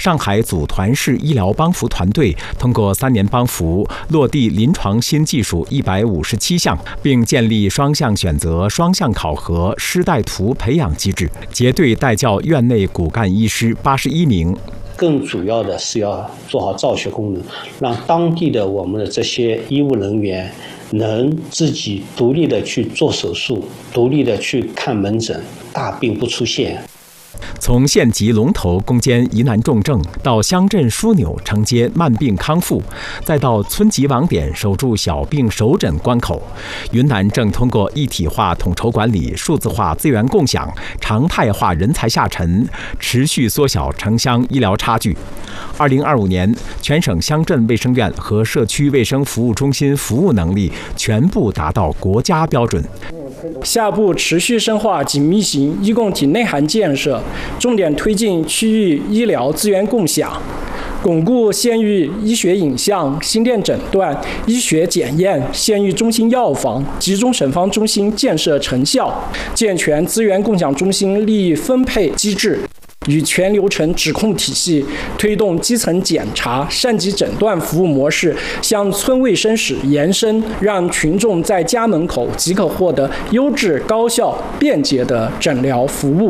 上海组团式医疗帮扶团队通过3年帮扶，落地临床新技术157项，并建立双向选择、双向考核、师带徒培养机制，结对带教院内骨干医师81名。 更主要的是要做好造血功能，让当地的我们的这些医务人员能自己独立的去做手术，独立的去看门诊，大病不出现。 从县级龙头攻坚疑难重症，到乡镇枢纽承接慢病康复，再到村级网点守住小病首诊关口，云南正通过一体化统筹管理、数字化资源共享、常态化人才下沉，持续缩小城乡医疗差距。2025年，全省乡镇卫生院和社区卫生服务中心服务能力全部达到国家标准。 下步持续深化紧密型医共体内涵建设，重点推进区域医疗资源共享，巩固县域医学影像、心电诊断、医学检验、县域中心药房、集中审方中心建设成效，健全资源共享中心利益分配机制。与全流程指控体系，推动基层检查、善级诊断服务模式向村卫生室延伸，让群众在家门口即可获得优质、高效、便捷的诊疗服务。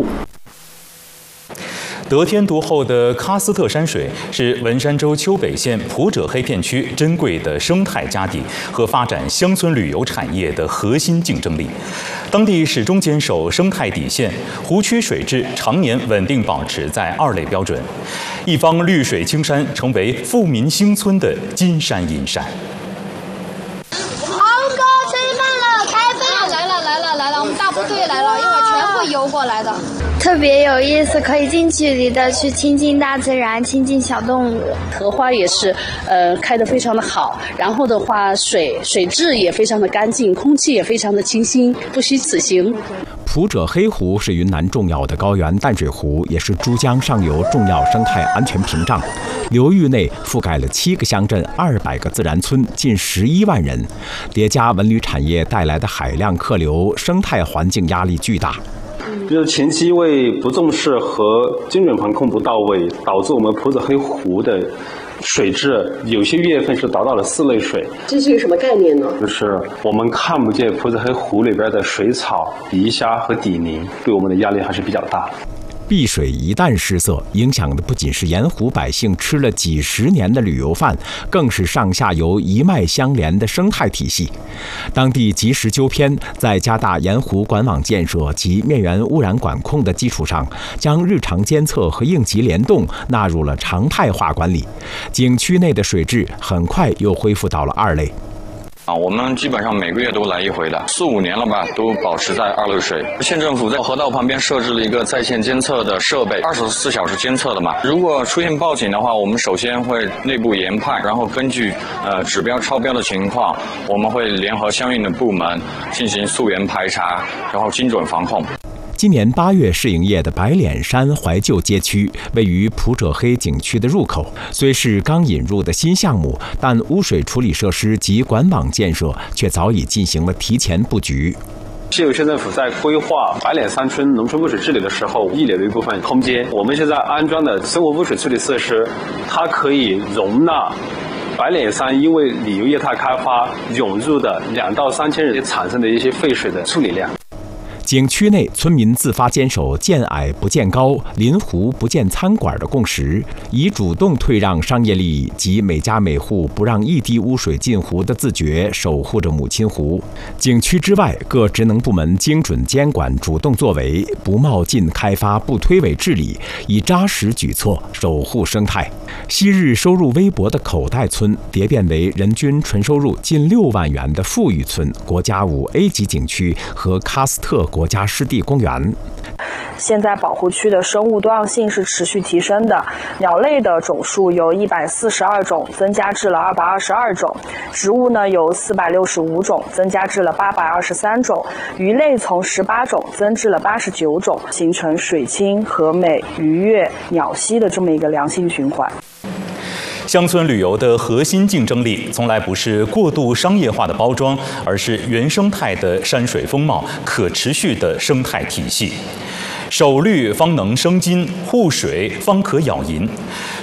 得天独厚的喀斯特山水是文山州丘北县普者黑片区珍贵的生态家底和发展乡村旅游产业的核心竞争力。当地始终坚守生态底线，湖区水质常年稳定保持在2类标准，一方绿水青山成为富民兴村的金山银山。 昂哥吃饭了，开饭来了，我们大部队来了，一会儿全部游过来的。 特别有意思，可以近距离的去亲近大自然，亲近小动物。 荷花也是，开得非常的好。然后的话，水质也非常的干净，空气也非常的清新，不虚此行。 普者黑湖是云南重要的高原淡水湖，也是珠江上游重要生态安全屏障。流域内覆盖了7个乡镇、200个自然村，近11万人。叠加文旅产业带来的海量客流，生态环境压力巨大。 就是前期因为不重视和精准防控不到位，导致我们普者黑湖的水质有些月份是达到了4类水。 这是一个什么概念呢？ 就是我们看不见普者黑湖里边的水草、鱼虾和底泥，对我们的压力还是比较大。 碧水一旦失色，影响的不仅是沿湖百姓吃了几10年的旅游饭，更是上下游一脉相连的生态体系。当地及时纠偏，在加大沿湖管网建设及面源污染管控的基础上，将日常监测和应急联动纳入了常态化管理。景区内的水质很快又恢复到了2类。 我们基本上每个月都来一回的，4、5年了吧，都保持在2类水。县政府在河道旁边设置了一个在线监测的设备，24小时监测的嘛。如果出现报警的话，我们首先会内部研判，然后根据指标超标的情况，我们会联合相应的部门进行溯源排查，然后精准防控。 今年8月试营业的白脸山怀旧街区，位于普者黑景区的入口。虽是刚引入的新项目，但污水处理设施及管网建设却早已进行了提前布局。 西柳县政府在规划白脸山村农村污水治理的时候，预留了一部分空间。我们现在安装的生活污水处理设施，它可以容纳白脸山因为旅游业态开发涌入的2到3千人产生的一些废水的处理量。 景区内村民自发坚守建矮不建高、临湖不建餐馆的共识，以主动退让商业利益及每家每户不让一滴污水进湖的自觉，守护着母亲湖。景区之外，各职能部门精准监管、主动作为，不冒进开发、不推诿治理，以扎实举措守护生态。昔日收入微薄的口袋村蝶变为人均纯收入近6万元的富裕村、国家5A 级景区和喀斯特国家湿地公园。 现在保护区的生物多样性是持续提升的，鸟类的种数由142种增加至了222种，植物呢有465种增加至了823种，鱼类从18种增至了89种，形成水清河美鱼跃鸟栖的这么一个良性循环。 乡村旅游的核心竞争力从来不是过度商业化的包装，而是原生态的山水风貌、可持续的生态体系。守绿方能生金，护水方可咬银。